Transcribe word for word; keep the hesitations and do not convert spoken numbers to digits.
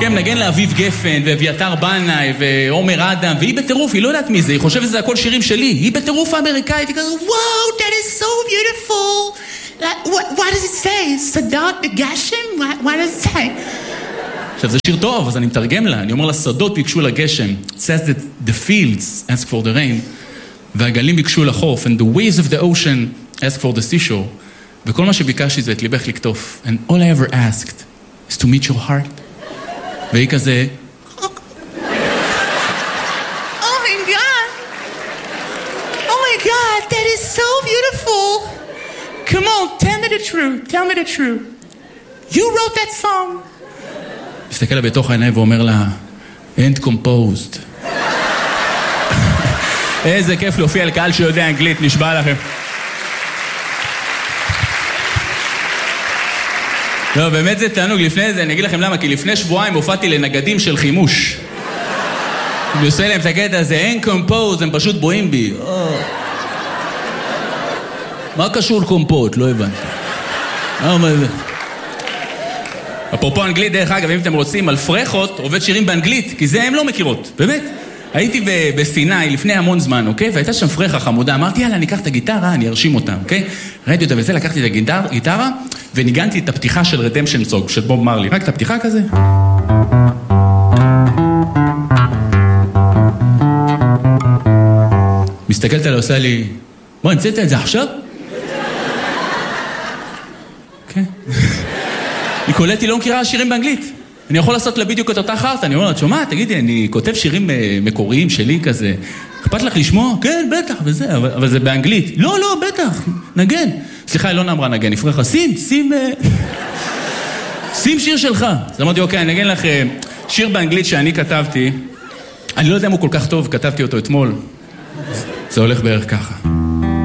כן, מנגן לאביב גפן, ואביתר בנאי, ועומר אדם, והיא בטירוף, היא לא יודעת מי זה, היא חושבת שזה הכל שירים שלי, היא בטירוף האמריקאית, היא כזה, וואו, that is so beautiful. That, what, what does it say? סדות בגשם? What, what does it say? עכשיו, זה שיר טוב, אז אני מתרגם לה, אני אומר לה, שדות ביקשו לגשם. It says that the fields ask for the rain, והגלים ביקשו לחוף, and the waves of the ocean ask for the seashore. וכל מה שביקשתי זה את ליבך לקטוף. And all I ever asked is to meet your heart. והיא כזה... Oh my God! Oh my God, that is so beautiful! Come on, tell me the truth, tell me the truth. You wrote that song? מסתכל לה בתוך העיניים ואומר לה, end composed. איזה כיף להופיע לקהל שיודע אנגלית, נשבע לכם. לא, באמת זה תענוג. לפני זה, אני אגיד לכם למה, כי לפני שבועיים הופעתי לנגדים של חימוש. אני עושה להם את הקטע הזה, אין קומפוז, הם פשוט בואים בי. מה קשור קומפות? לא הבנתי. מה אומר זה? אפרופו אנגלית, דרך אגב, אם אתם רוצים, על פרחות, עובד שירים באנגלית, כי זה הם לא מכירות, באמת. הייתי בסיני לפני המון זמן, אוקיי? והייתה שם פרחה חמודה, אמרתי, יאללה, אני אקח את הגיטרה, אני ארשים אותה, אוקיי? ראיתי אותה וזה, לקחתי את הגיטרה, וניגנתי את הפתיחה של רדמפשן סונג, של בוב מרלי. רק את הפתיחה כזה. מסתכלת עליה, עושה לי, בוא, נצאת את זה עכשיו? כן. היא קולטת, היא לא מכירה שירים באנגלית. אני יכול לעשות לה בדיוק את אותה חרטה, אני אומרת, שומע, תגידי, אני כותב שירים מקוריים שלי כזה, אכפת לך לשמוע? כן, בטח, וזה, אבל, אבל זה באנגלית. לא, לא, בטח, נגן. סליחה, היא לא נאמרה נגן, נפרח לך, שים, שים, שים שיר שלך. אז אמרתי, אוקיי, אני נגן לך שיר באנגלית שאני כתבתי, אני לא יודע אם הוא כל כך טוב, כתבתי אותו אתמול. זה הולך בערך ככה.